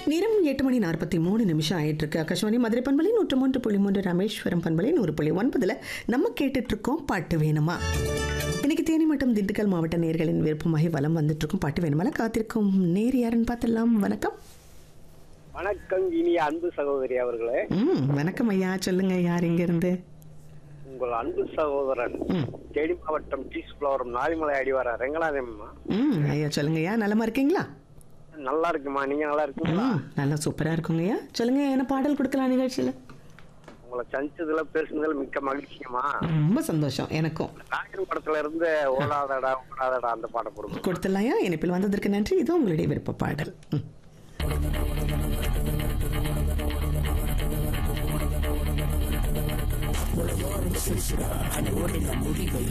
நேரம் 8:43 ஆயிட்டு இருக்கு. ஆகாஷவாணி மதுரை பண்பலை 103.3, ராமேஸ்வரம் பண்பலை 100.9 நம்ம கேட்டுட்டு இருக்கோம் பாட்டு வேணுமா. இன்னைக்கு தேனி மற்றும் திண்டுக்கல் மாவட்ட நேயர்களின் விருப்பமாகி வலம் வந்துட்டு இருக்கும் பாட்டு வேணுமா காத்திருக்கும் நேர் யாருன்னு பார்த்துடலாம். வணக்கம். வணக்கம் இனிய அன்பு சகோதரி அவர்களே. வணக்கம் ஐயா, சொல்லுங்க யார் இங்க இருந்து? உங்கள் அன்பு சகோதரன் தேனி மாவட்டம் டீஸ்புரம் நாளிமலை அடிவார ரெங்கநாதம்மா. ஐயா சொல்லுங்க ஐயா, நலமா இருக்கீங்களா? நல்லா இருக்குமா, நீங்க நல்லா இருக்கீங்களா? நல்லா சூப்பரா இருக்குங்க ஐயா. சொல்லுங்க, என்ன பாடல் கொடுக்கலாம் நிகழ்ச்சியில? உங்களை சந்திச்சதுல பேசுனதுல மிக்க மகிழ்ச்சியம்மா. ரொம்ப சந்தோஷம் எனக்கும். நாயகன் படத்துல இருந்து ஓடாதடா ஓடாதடா அந்த பாடம் கொடுத்துடலாம் ஐயா. இணைப்பில் வந்ததற்கு நன்றி. இது உங்களுடைய விருப்ப பாடல்.